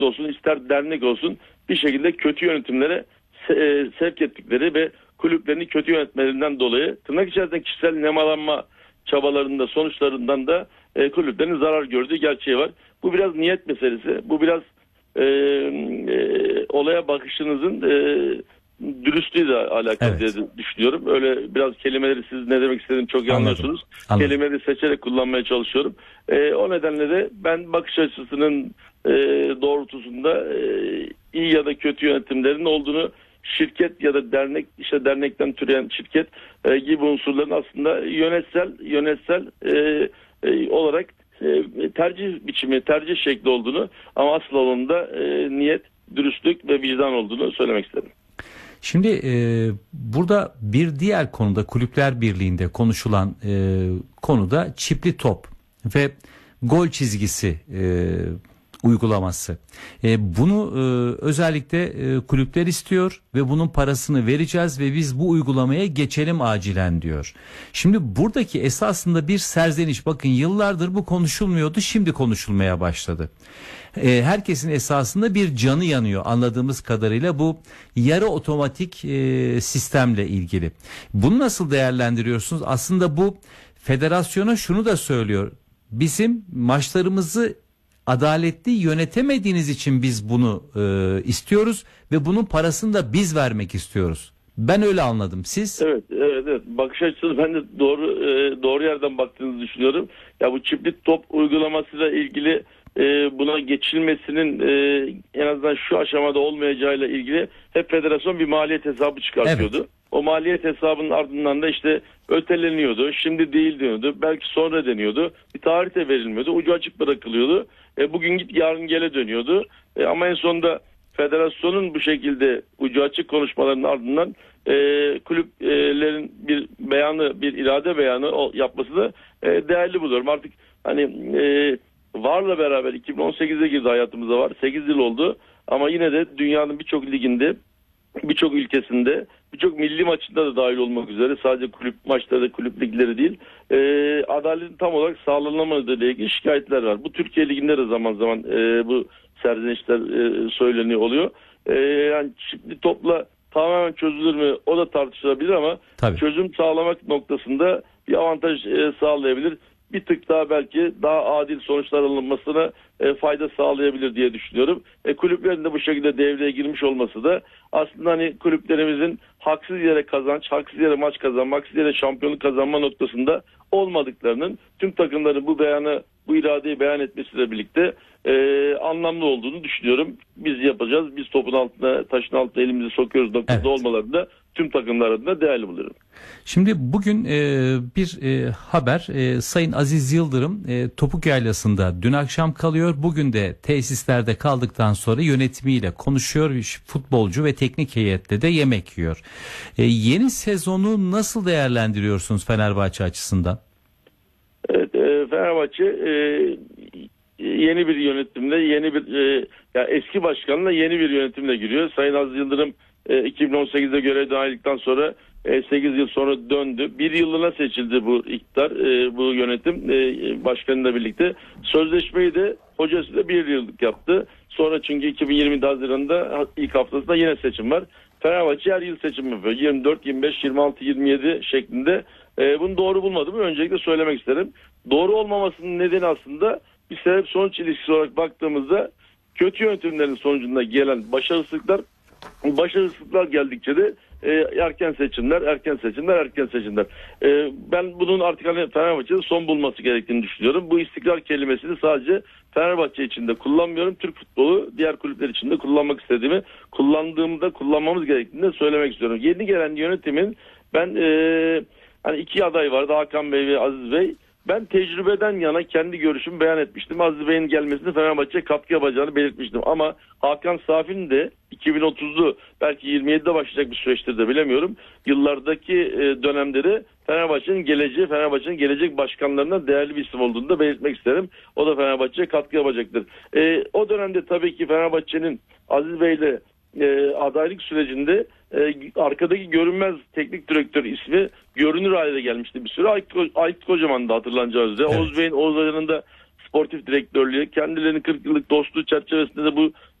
olsun, ister dernek olsun bir şekilde kötü yönetimlere sevk ettikleri ve kulüplerini kötü yönetmelerinden dolayı tırnak içerisinde kişisel nemalanma çabalarında sonuçlarından da kulüplerin zarar gördüğü gerçeği var. Bu biraz niyet meselesi. Bu biraz olaya bakışınızın dürüstlüğüyle alakalı diye düşünüyorum. Öyle biraz kelimeleri siz ne demek istediğini çok iyi anlıyorsunuz. Kelimeleri seçerek kullanmaya çalışıyorum. O nedenle de ben bakış açısının doğrultusunda iyi ya da kötü yönetimlerin olduğunu, şirket ya da dernek, işte dernekten türeyen şirket gibi unsurların aslında yönetsel olarak tercih biçimi, tercih şekli olduğunu ama asıl olanında niyet, dürüstlük ve vicdan olduğunu söylemek istedim. Şimdi burada bir diğer konuda Kulüpler Birliği'nde konuşulan konuda çipli top ve gol çizgisi uygulaması. Bunu özellikle kulüpler istiyor ve bunun parasını vereceğiz ve biz bu uygulamaya geçelim acilen diyor. Şimdi buradaki esasında bir serzeniş, bakın yıllardır bu konuşulmuyordu, şimdi konuşulmaya başladı. Herkesin esasında bir canı yanıyor anladığımız kadarıyla bu yarı otomatik sistemle ilgili. Bunu nasıl değerlendiriyorsunuz? Aslında bu federasyona şunu da söylüyor. Bizim maçlarımızı adaletli yönetemediğiniz için biz bunu istiyoruz ve bunun parasını da biz vermek istiyoruz. Ben öyle anladım. Siz? Evet. Bakış açısı ben de doğru yerden baktığınızı düşünüyorum. Ya bu çipli top uygulamasıyla ilgili buna geçilmesinin en azından şu aşamada olmayacağıyla ilgili hep federasyon bir maliyet hesabı çıkartıyordu. Evet. O maliyet hesabının ardından da işte öteleniyordu. Şimdi değil deniyordu. Belki sonra deniyordu. Bir tarih de verilmiyordu. Ucu açık bırakılıyordu. Bugün git yarın gele dönüyordu. Ama en sonunda federasyonun bu şekilde ucu açık konuşmalarının ardından kulüplerin bir beyanı, bir irade beyanı yapması da değerli buluyorum. Artık hani VAR'la beraber 2018'e girdi hayatımıza VAR. 8 yıl oldu. Ama yine de dünyanın birçok liginde, birçok ülkesinde, birçok milli maçında da dahil olmak üzere sadece kulüp maçları, kulüp ligleri değil, adaletin tam olarak sağlanamadığı ile ilgili şikayetler var. Bu Türkiye Ligi'nde de zaman zaman bu serzenişler söyleniyor oluyor. Yani şimdi topla tamamen çözülür mü? O da tartışılabilir ama tabii, çözüm sağlamak noktasında bir avantaj sağlayabilir. Bir tık daha belki daha adil sonuçlar alınmasına fayda sağlayabilir diye düşünüyorum. Kulüplerin de bu şekilde devreye girmiş olması da aslında hani kulüplerimizin haksız yere kazanç, haksız yere maç kazanma, haksız yere şampiyonluk kazanma noktasında olmadıklarının tüm takımların bu beyanı, bu iradeyi beyan etmesiyle birlikte anlamlı olduğunu düşünüyorum. Biz yapacağız. Biz topun altına, taşın altına elimizi sokuyoruz noktasında olmalarını da tüm takımlar adına değerli buluyorum. Şimdi bugün bir haber, Sayın Aziz Yıldırım Topuk Yaylası'nda dün akşam kalıyor. Bugün de tesislerde kaldıktan sonra yönetimiyle konuşuyor. Futbolcu ve teknik heyetle de yemek yiyor. Yeni sezonu nasıl değerlendiriyorsunuz Fenerbahçe açısından? Evet, Fenerbahçe yeni bir yönetimle, yani eski başkanla yeni bir yönetimle giriyor. Sayın Aziz Yıldırım 2018'de görevden ayrıldıktan sonra 8 yıl sonra döndü. Bir yıllığına seçildi bu iktidar, bu yönetim başkanıyla birlikte. Sözleşmeyi de hocası da bir yıllık yaptı. Sonra çünkü 2020 Haziran'da ilk haftasında yine seçim var. Fenerbahçe her yıl seçim yapıyor. 24, 25, 26, 27 şeklinde. Bunu doğru bulmadım. Öncelikle söylemek isterim. Doğru olmamasının nedeni aslında bir sebep sonuç ilişkisi olarak baktığımızda kötü yönetimlerin sonucunda gelen başarısızlıklar geldikçe de erken seçimler. Ben bunun artık hani Fenerbahçe'de son bulması gerektiğini düşünüyorum. Bu istikrar kelimesini sadece Fenerbahçe için de kullanmıyorum. Türk futbolu diğer kulüpler için de kullanmak istediğimi, kullanmamız gerektiğini de söylemek istiyorum. Yeni gelen yönetimin ben hani iki aday vardı, Hakan Bey ve Aziz Bey. Ben tecrübeden yana kendi görüşümü beyan etmiştim. Aziz Bey'in gelmesini Fenerbahçe'ye katkı yapacağını belirtmiştim. Ama Hakan Safi'nin de 2030'lu belki 27'de başlayacak bir süreçtir de bilemiyorum. Yıllardaki dönemleri Fenerbahçe'nin gelecek başkanlarından değerli bir isim olduğunu da belirtmek isterim. O da Fenerbahçe'ye katkı yapacaktır. O dönemde tabii ki Fenerbahçe'nin Aziz Bey'le adaylık sürecinde arkadaki görünmez teknik direktör ismi görünür hale gelmişti bir süre. Aykut Kocaman da hatırlanacağı üzere. Evet. Oğuz Hoca'nın da sportif direktörlüğe, kendilerinin 40 yıllık dostluğu çerçevesinde de bu